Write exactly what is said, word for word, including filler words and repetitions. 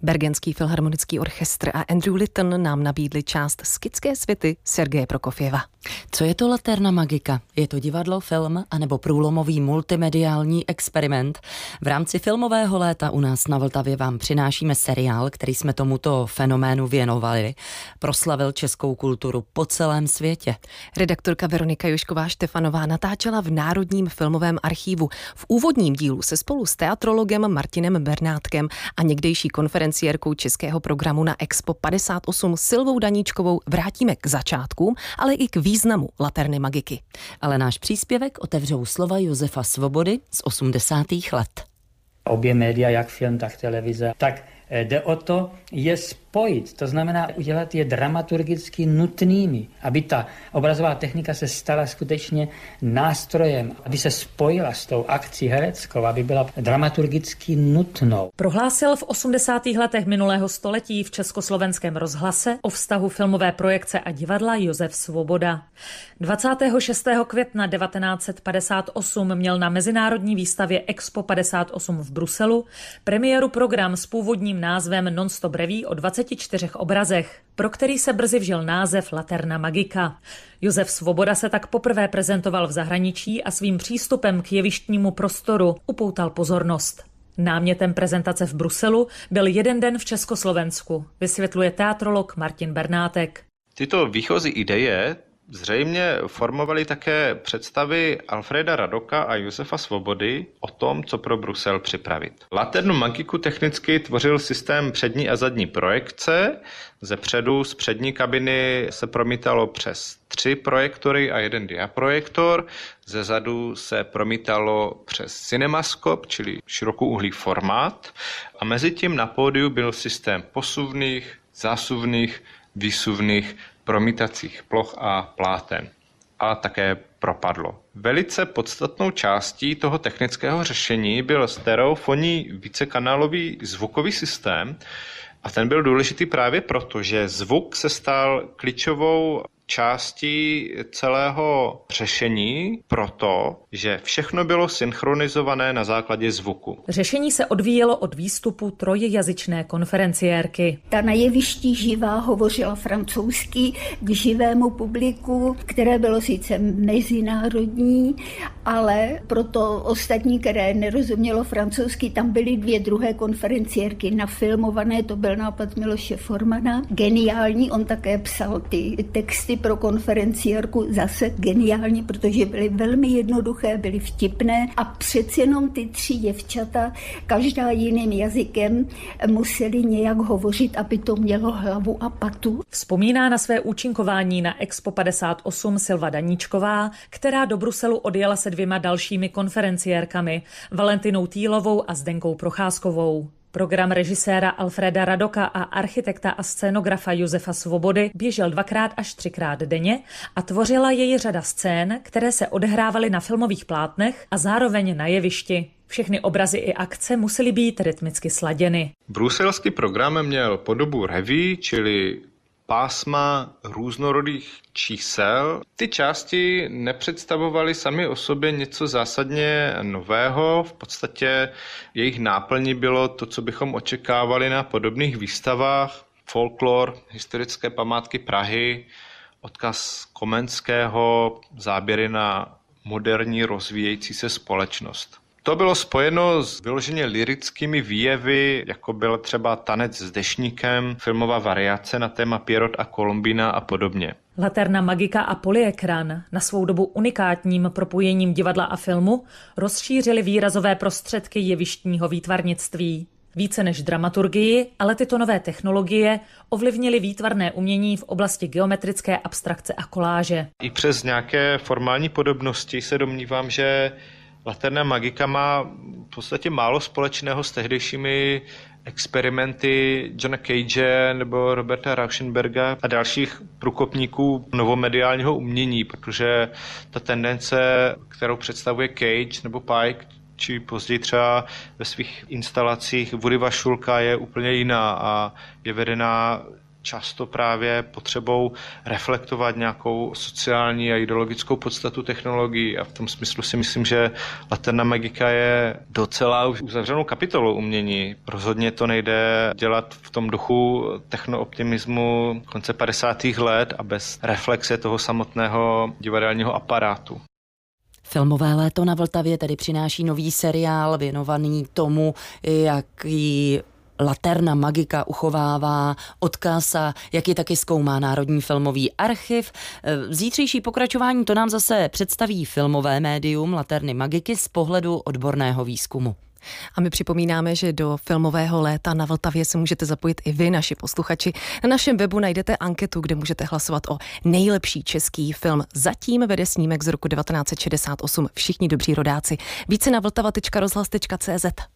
Bergenský filharmonický orchestr a Andrew Litton nám nabídli část z Kytské světy Sergeje Prokofjeva. Co je to Laterna Magica? Je to divadlo, film anebo průlomový multimediální experiment? V rámci filmového léta u nás na Vltavě vám přinášíme seriál, který jsme tomuto fenoménu věnovali. Proslavil českou kulturu po celém světě. Redaktorka Veronika Jošková Štefanová natáčela v Národním filmovém archívu. V úvodním dílu se spolu s teatrologem Martinem Bernátkem a někdejší konferenciérkou českého programu na Expo padesát osm Silvou Daníčkovou vrátíme k začátkům, ale i k významu Laterny Magiky. Ale náš příspěvek otevřou slova Josefa Svobody z osmdesátých let. Obě média, jak film, tak televize, tak jde o to je spojit, to znamená udělat je dramaturgicky nutnými, aby ta obrazová technika se stala skutečně nástrojem, aby se spojila s tou akcí hereckou, aby byla dramaturgicky nutnou. Prohlásil v osmdesátých letech minulého století v Československém rozhlase o vztahu filmové projekce a divadla Josef Svoboda. dvacátého šestého května devatenáct set padesát osm měl na mezinárodní výstavě Expo padesát osm v Bruselu premiéru program s původním názvem Non-stop reví o dvaceti čtyřech obrazech, pro který se brzy vžil název Laterna Magica. Josef Svoboda se tak poprvé prezentoval v zahraničí a svým přístupem k jevištnímu prostoru upoutal pozornost. Námětem prezentace v Bruselu byl jeden den v Československu, vysvětluje teatrolog Martin Bernátek. Tyto výchozí ideje zřejmě formovaly také představy Alfreda Radoka a Josefa Svobody o tom, co pro Brusel připravit. Laternu Magiku technicky tvořil systém přední a zadní projekce. Ze předu z přední kabiny se promítalo přes tři projektory a jeden diaprojektor. Ze zadu se promítalo přes cinemaskop, čili širokouhlý formát. A mezi tím na pódiu byl systém posuvných, zásuvných, výsuvných promítacích ploch a pláten a také propadlo. Velice podstatnou částí toho technického řešení byl stereofonní vícekanálový zvukový systém a ten byl důležitý právě proto, že zvuk se stal klíčovou částí celého řešení proto, že všechno bylo synchronizované na základě zvuku. Řešení se odvíjelo od výstupu trojjazyčné konferenciérky. Ta na jevišti živá hovořila francouzsky k živému publiku, které bylo sice mezinárodní, ale proto ostatní, které nerozumělo francouzsky, tam byly dvě druhé konferenciérky nafilmované, to byl nápad Miloše Formana. Geniální, on také psal ty texty pro konferenciérku, zase geniálně, protože byly velmi jednoduché, byly vtipné a přeci jenom ty tři děvčata, každá jiným jazykem, museli nějak hovořit, aby to mělo hlavu a patu. Vzpomíná na své účinkování na Expo padesát osm Silva Daníčková, která do Bruselu odjela se dvěma dalšími konferenciérkami, Valentinou Týlovou a Zdenkou Procházkovou. Program režiséra Alfreda Radoka a architekta a scénografa Josefa Svobody běžel dvakrát až třikrát denně a tvořila jej řada scén, které se odehrávaly na filmových plátnech a zároveň na jevišti. Všechny obrazy i akce musely být rytmicky sladěny. Bruselský program měl podobu reví, čili pásma různorodých čísel. Ty části nepředstavovaly sami o sobě něco zásadně nového. V podstatě jejich náplní bylo to, co bychom očekávali na podobných výstavách. Folklor, historické památky Prahy, odkaz Komenského, záběry na moderní rozvíjející se společnost. To bylo spojeno s vyloženě lyrickými výjevy, jako byl třeba Tanec s deštníkem, filmová variace na téma Pierrot a Colombina a podobně. Laterna Magica a polyekran, na svou dobu unikátním propojením divadla a filmu, rozšířily výrazové prostředky jevištního výtvarnictví. Více než dramaturgii, ale tyto nové technologie ovlivnily výtvarné umění v oblasti geometrické abstrakce a koláže. I přes nějaké formální podobnosti se domnívám, že Laterna Magica má v podstatě málo společného s tehdejšími experimenty Johna Cage nebo Roberta Rauschenberga a dalších průkopníků novomediálního umění, protože ta tendence, kterou představuje Cage nebo Pike, či později třeba ve svých instalacích Woody Vašulka, je úplně jiná a je vedená často právě potřebou reflektovat nějakou sociální a ideologickou podstatu technologií a v tom smyslu si myslím, že Laterna Magica je docela už uzavřenou kapitolou umění. Rozhodně to nejde dělat v tom duchu technooptimismu konce padesátých let a bez reflexe toho samotného divadelního aparátu. Filmové léto na Vltavě tedy přináší nový seriál věnovaný tomu, jaký Laterna Magica uchovává odkaz a jak ji taky zkoumá Národní filmový archiv. Zítřejší pokračování to nám zase představí filmové médium Laterny Magiky z pohledu odborného výzkumu. A my připomínáme, že do filmového léta na Vltavě se můžete zapojit i vy, naši posluchači. Na našem webu najdete anketu, kde můžete hlasovat o nejlepší český film. Zatím vede snímek z roku devatenáct set šedesát osm Všichni dobří rodáci. Více na vltava tečka rozhlas tečka cé zet.